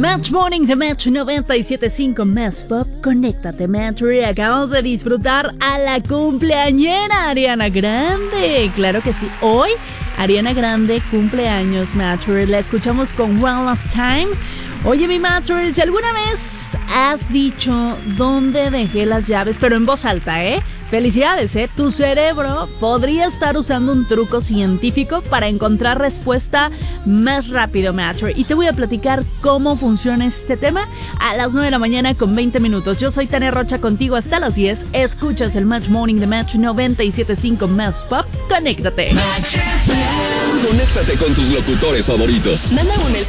Match Morning de Match 97.5 Más Pop. Conéctate, Match. Acabamos de disfrutar a la cumpleañera Ariana Grande. Claro que sí, hoy Ariana Grande cumpleaños, Match. La escuchamos con One Last Time. Oye, mi Match, si alguna vez has dicho dónde dejé las llaves, pero en voz alta, felicidades, tu cerebro podría estar usando un truco científico para encontrar respuesta más rápido, Match. Y te voy a platicar cómo funciona este tema a las 9 de la mañana con 20 minutos. Yo soy Tania Rocha, contigo hasta las 10. Escuchas el Match Morning de Match 97.5 Más Pop. Conéctate. Conéctate con tus locutores favoritos. Manda un